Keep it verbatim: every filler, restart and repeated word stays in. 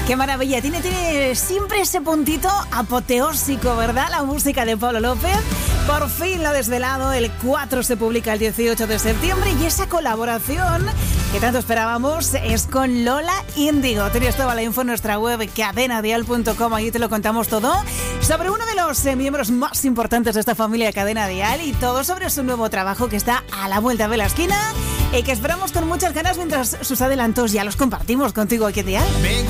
Qué maravilla, tiene, tiene siempre ese puntito apoteósico, ¿verdad? La música de Pablo López. Por fin lo ha desvelado, el cuatro se publica el dieciocho de septiembre y esa colaboración que tanto esperábamos es con Lola Índigo. Tenéis toda la info en nuestra web cadena dial punto com, allí te lo contamos todo sobre uno de los eh, miembros más importantes de esta familia Cadena Dial y todo sobre su nuevo trabajo que está a la vuelta de la esquina y que esperamos con muchas ganas mientras sus adelantos ya los compartimos contigo aquí en Dial.